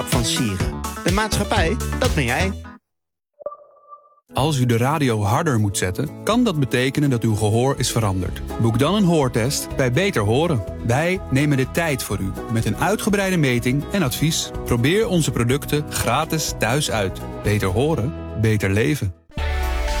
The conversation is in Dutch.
van Sieren. De maatschappij, dat ben jij. Als u de radio harder moet zetten, kan dat betekenen dat uw gehoor is veranderd. Boek dan een hoortest bij Beter Horen. Wij nemen de tijd voor u met een uitgebreide meting en advies. Probeer onze producten gratis thuis uit. Beter horen, beter leven.